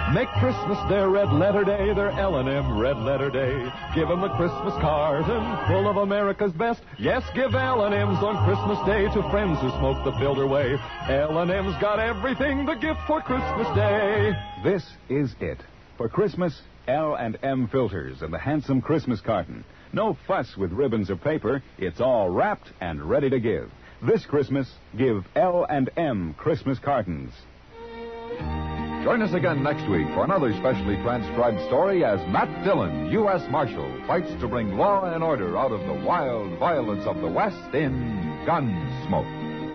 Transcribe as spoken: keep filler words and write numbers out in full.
Make Christmas their red letter day, their L and M red letter day. Give 'em a Christmas carton full of America's best. Yes, give L and M's on Christmas Day to friends who smoke the filter away. L and M's got everything, the gift for Christmas Day. This is it. For Christmas, L and M filters and the handsome Christmas carton. No fuss with ribbons or paper. It's all wrapped and ready to give. This Christmas, give L and M Christmas cartons. Join us again next week for another specially transcribed story as Matt Dillon, U S Marshal, fights to bring law and order out of the wild violence of the West in Gunsmoke.